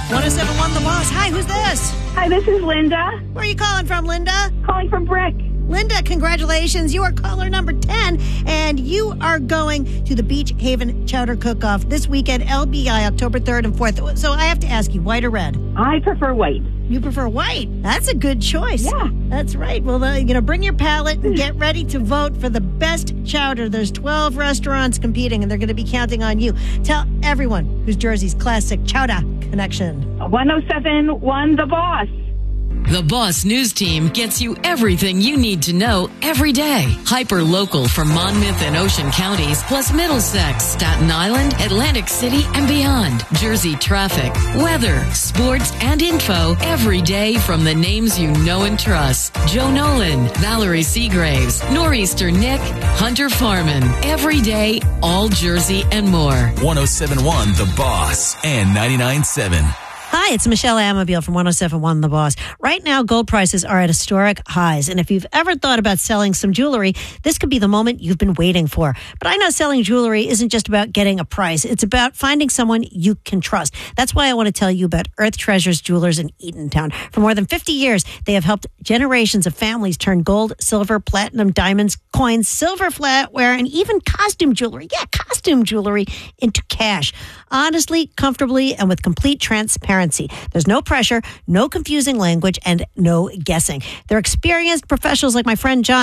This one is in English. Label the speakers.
Speaker 1: 1071 The Boss. Hi, who's this?
Speaker 2: Hi, this is Linda.
Speaker 1: Where are you calling from, Linda?
Speaker 2: Calling from Brick.
Speaker 1: Linda, congratulations. You are caller number 10, and you are going to the Beach Haven Chowder Cook-Off this weekend, LBI, October 3rd and 4th. So I have to ask you, white or red?
Speaker 2: I prefer white.
Speaker 1: You prefer white? That's a good choice.
Speaker 2: Yeah.
Speaker 1: That's right. Well, bring your palate and get ready to vote for the best chowder. There's 12 restaurants competing, and they're going to be counting on you. Tell everyone who's Jersey's classic chowder connection.
Speaker 2: 1071 The Boss.
Speaker 3: The Boss News Team gets you everything you need to know every day. Hyper-local for Monmouth and Ocean counties, plus Middlesex, Staten Island, Atlantic City, and beyond. Jersey traffic, weather, sports, and info every day from the names you know and trust. Joe Nolan, Valerie Seagraves, Nor'easter Nick, Hunter Farman. Every day, all Jersey and more.
Speaker 4: 1071 The Boss and 99.7.
Speaker 1: Hi, it's Michelle Amabile from 1071 The Boss. Right now, gold prices are at historic highs. And if you've ever thought about selling some jewelry, this could be the moment you've been waiting for. But I know selling jewelry isn't just about getting a price. It's about finding someone you can trust. That's why I want to tell you about Earth Treasures Jewelers in Eatontown. For more than 50 years, they have helped generations of families turn gold, silver, platinum, diamonds, coins, silver flatware, and even costume jewelry into cash. Honestly, comfortably, and with complete transparency. There's no pressure, no confusing language, and no guessing. They're experienced professionals like my friend John